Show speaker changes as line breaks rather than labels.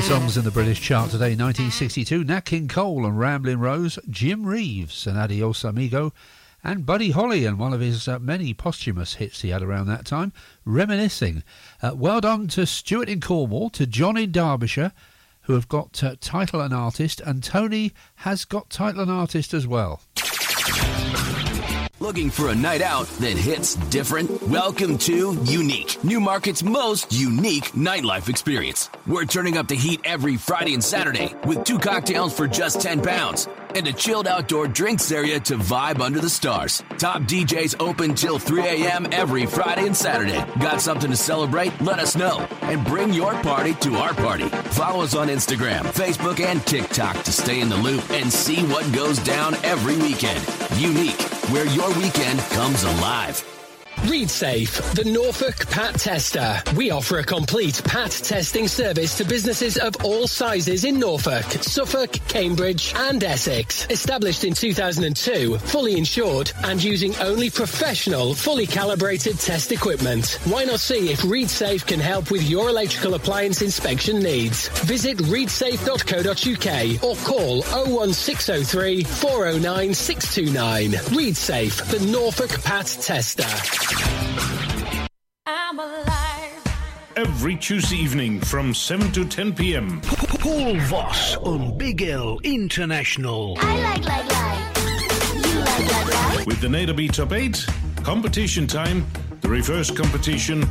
songs in the British chart today. 1962, Nat King Cole and Ramblin' Rose, Jim Reeves and Adios Amigo, and Buddy Holly and one of his many posthumous hits he had around that time, Reminiscing. Well done to Stuart in Cornwall, to John in Derbyshire, who have got title and artist, and Tony has got title and artist as well.
Looking for a night out that hits different? Welcome to Unique, Newmarket's most unique nightlife experience. We're turning up the heat every Friday and Saturday with 2 cocktails for just £10 and a chilled outdoor drinks area to vibe under the stars. Top DJs open till 3 a.m. every Friday and Saturday. Got something to celebrate? Let us know and bring your party to our party. Follow us on Instagram, Facebook, and TikTok to stay in the loop and see what goes down every weekend. Unique, where your weekend comes alive.
ReadSafe, the Norfolk Pat Tester. We offer a complete Pat testing service to businesses of all sizes in Norfolk, Suffolk, Cambridge and Essex. Established in 2002, fully insured and using only professional, fully calibrated test equipment. Why not see if ReadSafe can help with your electrical appliance inspection needs? Visit readsafe.co.uk or call 01603 409 629. ReadSafe, the Norfolk Pat Tester.
I'm alive.
Every Tuesday evening from 7 to 10 p.m.
Paul Voss on Big L International.
I like. You like.
With the Nada B Top 8, competition time, the reverse competition,